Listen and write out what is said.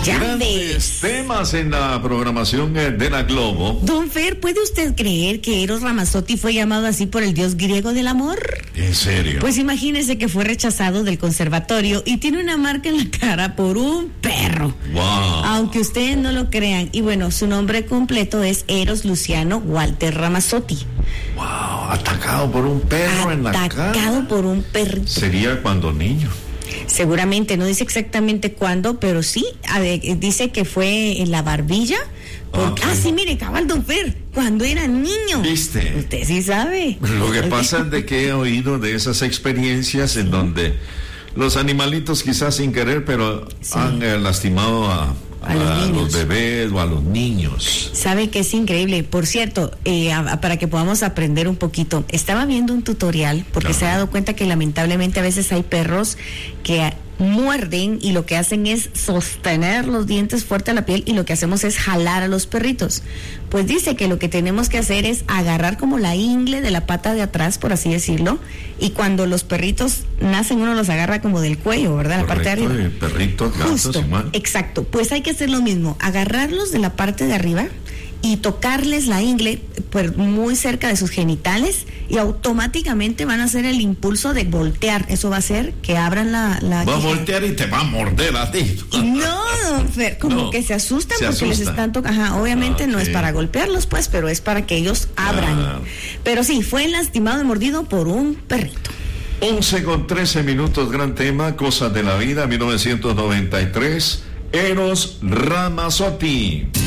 Ya Grandes ves. temas en la programación de la Globo. Don Fer, ¿puede usted creer que Eros Ramazzotti fue llamado así por el dios griego del amor? ¿En serio? Pues imagínese que fue rechazado del conservatorio y tiene una marca en la cara por un perro. Wow. Aunque ustedes no lo crean. Y bueno, su nombre completo es Eros Luciano Walter Ramazzotti. Wow, atacado por un perro en la cara. Atacado por un perrito. Sería cuando niño. Seguramente, no dice exactamente cuándo, pero sí, dice que fue en la barbilla. Okay. Sí, mire, cabal, don Fer, cuando era niño. ¿Viste? Usted sí sabe. Lo que pasa es de que he oído de esas experiencias en donde los animalitos quizás sin querer, pero han lastimado a los bebés o a los niños. Sabe que es increíble. Por cierto, para que podamos aprender un poquito, estaba viendo un tutorial porque se ha dado cuenta que lamentablemente a veces hay perros que muerden y lo que hacen es sostener los dientes fuerte a la piel y lo que hacemos es jalar a los perritos. Pues dice que lo que tenemos que hacer es agarrar como la ingle de la pata de atrás, por así decirlo, y cuando los perritos nacen uno los agarra como del cuello, ¿verdad? La parte de arriba. Perritos, gatos. Justo, exacto. Pues hay que hacer lo mismo, agarrarlos de la parte de arriba y tocarles la ingle pues, muy cerca de sus genitales y automáticamente van a hacer el impulso de voltear. Eso va a hacer que abran la va a voltear y te va a morder a ti. No, don Fer, como que se asustan porque les están tocando. Obviamente no es para golpearlos, pues, pero es para que ellos abran. Pero sí, fue lastimado y mordido por un perrito. 11:13, gran tema, cosas de la vida, 1993, Eros Ramazzotti.